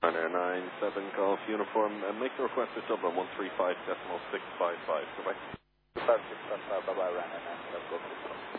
Runner 97 Golf Uniform, make the request to Dublin 135.655. Goodbye. 655, bye-bye, Runner 97 Golf Uniform.